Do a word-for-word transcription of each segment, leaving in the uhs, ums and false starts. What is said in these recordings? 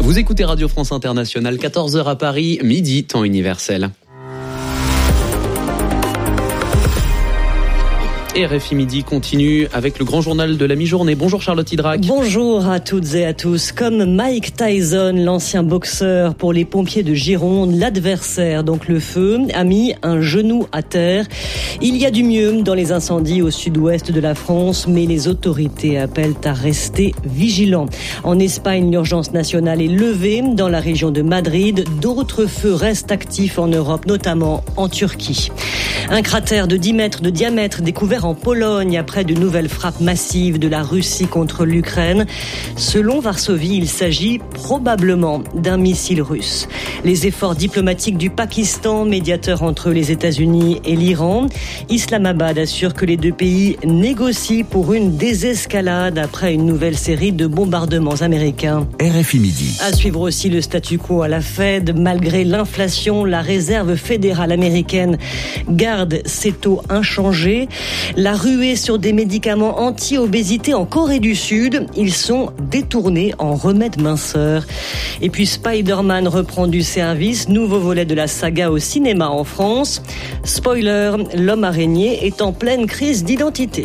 Vous écoutez Radio France Internationale, quatorze heures à Paris, midi, temps universel. R F I Midi continue avec le grand journal de la mi-journée. Bonjour Charlotte Hydrac. Bonjour à toutes et à tous. Comme Mike Tyson, l'ancien boxeur pour les pompiers de Gironde, l'adversaire, donc le feu, a mis un genou à terre. Il y a du mieux dans les incendies au sud-ouest de la France, mais les autorités appellent à rester vigilants. En Espagne, l'urgence nationale est levée dans la région de Madrid. D'autres feux restent actifs en Europe, notamment en Turquie. Un cratère de dix mètres de diamètre découvert en Pologne après de nouvelles frappes massives de la Russie contre l'Ukraine. Selon Varsovie, il s'agit probablement d'un missile russe. Les efforts diplomatiques du Pakistan, médiateur entre les États-Unis et l'Iran. Islamabad assure que les deux pays négocient pour une désescalade après une nouvelle série de bombardements américains. R F I Midi. À suivre aussi le statu quo à la Fed. Malgré l'inflation, la réserve fédérale américaine garde ses taux inchangés. La ruée sur des médicaments anti-obésité en Corée du Sud. Ils sont détournés en remède minceur. Et puis Spider-Man reprend du service. Nouveau volet de la saga au cinéma en France. Spoiler, l'homme araignée est en pleine crise d'identité.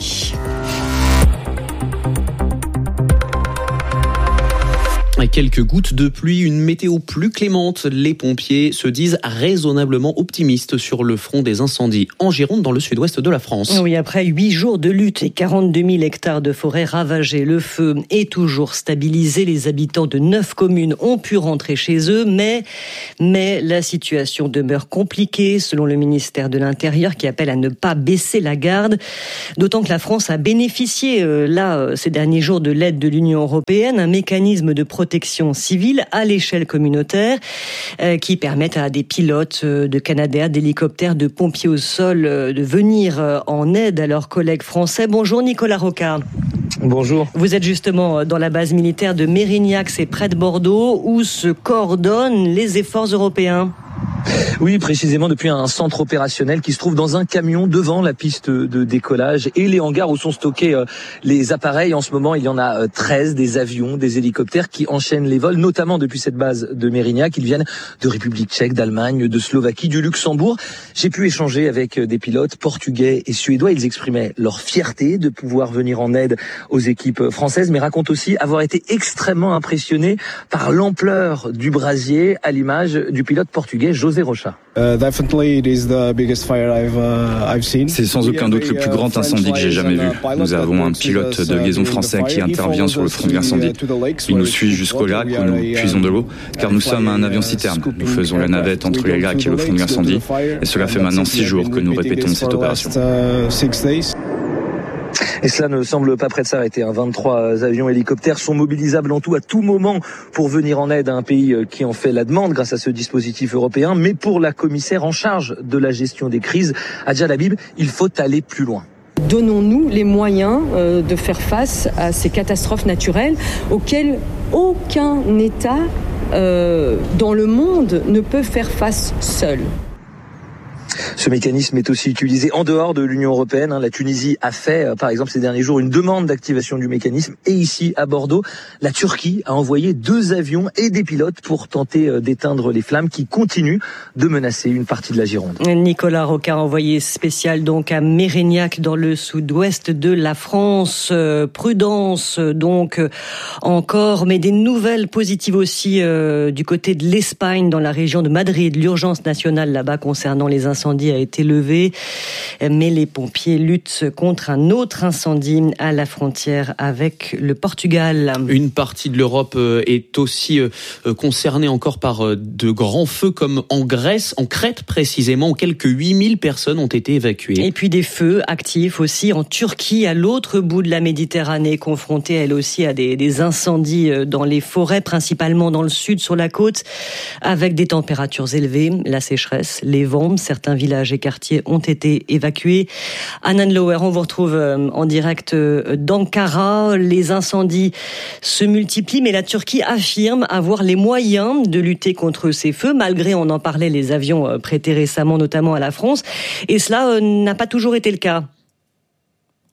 Quelques gouttes de pluie, une météo plus clémente. Les pompiers se disent raisonnablement optimistes sur le front des incendies en Gironde, dans le sud-ouest de la France. Oui, après huit jours de lutte et quarante-deux mille hectares de forêt ravagés, le feu est toujours stabilisé. Les habitants de neuf communes ont pu rentrer chez eux, mais, mais la situation demeure compliquée, selon le ministère de l'Intérieur, qui appelle à ne pas baisser la garde. D'autant que la France a bénéficié, euh, là, ces derniers jours, de l'aide de l'Union européenne, un mécanisme de protection civile à l'échelle communautaire euh, qui permettent à des pilotes euh, de Canadair, d'hélicoptères, de pompiers au sol euh, de venir euh, en aide à leurs collègues français. Bonjour Nicolas Rocca. Bonjour. Vous êtes justement dans la base militaire de Mérignac, c'est près de Bordeaux, où se coordonnent les efforts européens. Oui, précisément depuis un centre opérationnel qui se trouve dans un camion devant la piste de décollage et les hangars où sont stockés les appareils. En ce moment, il y en a treize, des avions, des hélicoptères qui enchaînent les vols, notamment depuis cette base de Mérignac. Ils viennent de République tchèque, d'Allemagne, de Slovaquie, du Luxembourg. J'ai pu échanger avec des pilotes portugais et suédois. Ils exprimaient leur fierté de pouvoir venir en aide aux équipes françaises, mais racontent aussi avoir été extrêmement impressionnés par l'ampleur du brasier, à l'image du pilote portugais José Rocha. C'est sans aucun doute le plus grand incendie que j'ai jamais vu. Nous avons un pilote de liaison français qui intervient sur le front de l'incendie. Il nous suit jusqu'au lac où nous puisons de l'eau, car nous sommes un avion citerne. Nous faisons la navette entre les lacs et le front de l'incendie, et cela fait maintenant six jours que nous répétons cette opération. Et cela ne semble pas prêt de s'arrêter. vingt-trois avions hélicoptères sont mobilisables en tout à tout moment pour venir en aide à un pays qui en fait la demande grâce à ce dispositif européen. Mais pour la commissaire en charge de la gestion des crises, Hadja Labib, il faut aller plus loin. Donnons-nous les moyens euh, de faire face à ces catastrophes naturelles auxquelles aucun État euh, dans le monde ne peut faire face seul. Ce mécanisme est aussi utilisé en dehors de l'Union européenne. La Tunisie a fait, par exemple, ces derniers jours, une demande d'activation du mécanisme. Et ici, à Bordeaux, la Turquie a envoyé deux avions et des pilotes pour tenter d'éteindre les flammes qui continuent de menacer une partie de la Gironde. Nicolas Rocca, envoyé spécial donc à Mérignac, dans le sud-ouest de la France. Euh, prudence, donc, euh, encore, mais des nouvelles positives aussi euh, du côté de l'Espagne, dans la région de Madrid. L'urgence nationale là-bas concernant les incendies a été levé, mais les pompiers luttent contre un autre incendie à la frontière avec le Portugal. Une partie de l'Europe est aussi concernée encore par de grands feux, comme en Grèce, en Crète précisément, où quelques huit mille personnes ont été évacuées. Et puis des feux actifs aussi en Turquie, à l'autre bout de la Méditerranée, confrontée elle aussi à des, des incendies dans les forêts, principalement dans le sud, sur la côte, avec des températures élevées, la sécheresse, les vents. Certains villages et quartiers ont été évacués. Anan Lower, on vous retrouve en direct d'Ankara. Les incendies se multiplient, mais la Turquie affirme avoir les moyens de lutter contre ces feux, malgré, on en parlait, les avions prêtés récemment, notamment à la France. Et cela n'a pas toujours été le cas.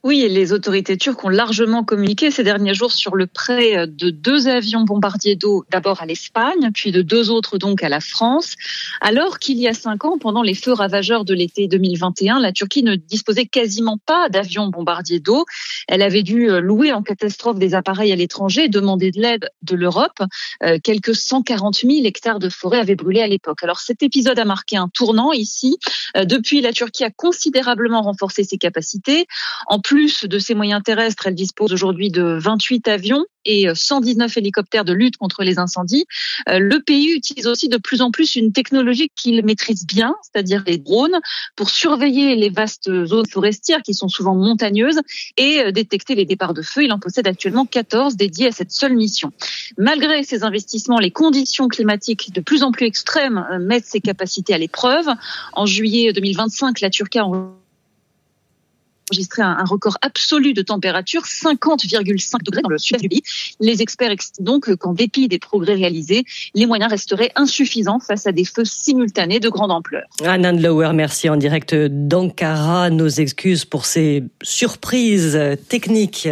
Oui, et les autorités turques ont largement communiqué ces derniers jours sur le prêt de deux avions bombardiers d'eau, d'abord à l'Espagne, puis de deux autres donc à la France, alors qu'il y a cinq ans, pendant les feux ravageurs de l'été deux mille vingt et un, la Turquie ne disposait quasiment pas d'avions bombardiers d'eau. Elle avait dû louer en catastrophe des appareils à l'étranger et demander de l'aide de l'Europe. Euh, quelques cent quarante mille hectares de forêt avaient brûlé à l'époque. Alors cet épisode a marqué un tournant ici. Euh, depuis, la Turquie a considérablement renforcé ses capacités. En plus de ses moyens terrestres, elle dispose aujourd'hui de vingt-huit avions et cent dix-neuf hélicoptères de lutte contre les incendies. Le pays utilise aussi de plus en plus une technologie qu'il maîtrise bien, c'est-à-dire les drones, pour surveiller les vastes zones forestières qui sont souvent montagneuses et détecter les départs de feu. Il en possède actuellement quatorze dédiés à cette seule mission. Malgré ces investissements, les conditions climatiques de plus en plus extrêmes mettent ses capacités à l'épreuve. En juillet deux mille vingt-cinq, la Turquie a enregistré un record absolu de température, cinquante virgule cinq degrés dans le sud du pays. Les experts expliquent donc qu'en dépit des progrès réalisés, les moyens resteraient insuffisants face à des feux simultanés de grande ampleur. Anne Andlauer, merci en direct d'Ankara. Nos excuses pour ces surprises techniques.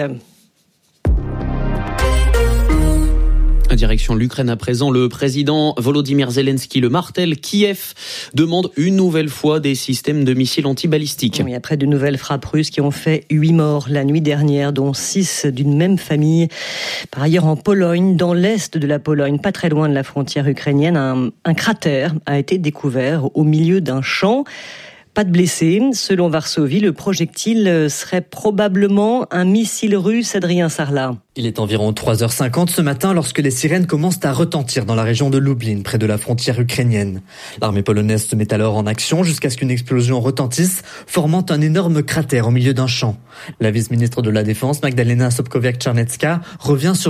Direction l'Ukraine à présent, le président Volodymyr Zelensky le martèle. Kiev demande une nouvelle fois des systèmes de missiles antibalistiques. Oui, après de nouvelles frappes russes qui ont fait huit morts la nuit dernière, dont six d'une même famille. Par ailleurs, en Pologne, dans l'est de la Pologne, pas très loin de la frontière ukrainienne, un, un cratère a été découvert au milieu d'un champ. Pas de blessés. Selon Varsovie, le projectile serait probablement un missile russe. Adrien Sarlat. Il est environ trois heures cinquante ce matin lorsque les sirènes commencent à retentir dans la région de Lublin, près de la frontière ukrainienne. L'armée polonaise se met alors en action jusqu'à ce qu'une explosion retentisse, formant un énorme cratère au milieu d'un champ. La vice-ministre de la Défense, Magdalena Sobkowiak-Czarnecka, revient sur